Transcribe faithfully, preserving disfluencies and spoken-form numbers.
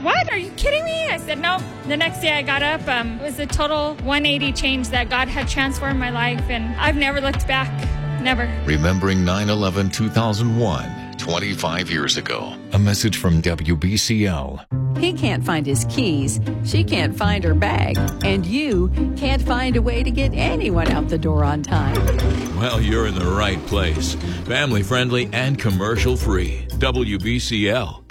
what? Are you kidding me? I said, no. The next day I got up. Um, it was a total one eighty change that God had transformed my life, and I've never looked back. Never. Remembering nine eleven two thousand one, twenty-five years ago. A message from W B C L. He can't find his keys, she can't find her bag, and you can't find a way to get anyone out the door on time. Well, you're in the right place. Family friendly and commercial free. W B C L.